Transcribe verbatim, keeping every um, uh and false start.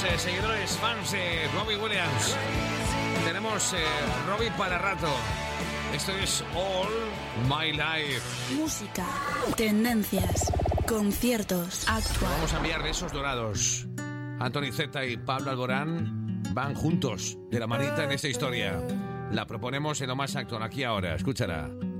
los eh, seguidores fans de Robbie Williams. Tenemos eh, Robbie para rato. Esto es All My Life. Música, tendencias, conciertos, actuales. Vamos a enviar besos dorados. Anthony Zeta y Pablo Alborán van juntos de la manita en esta historia. La proponemos en lo más actual aquí ahora. Escúchala.